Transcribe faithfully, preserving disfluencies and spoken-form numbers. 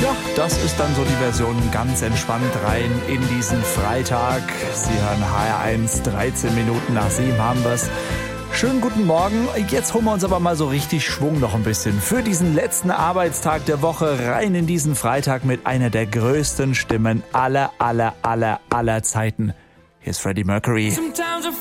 Ja, das ist dann so die Version ganz entspannt rein in diesen Freitag. Sie hören H R eins, dreizehn Minuten nach sieben haben wir's. Schönen guten Morgen. Jetzt holen wir uns aber mal so richtig Schwung noch ein bisschen. Für diesen letzten Arbeitstag der Woche rein in diesen Freitag mit einer der größten Stimmen aller, aller, aller, aller Zeiten. Hier ist Freddie Mercury.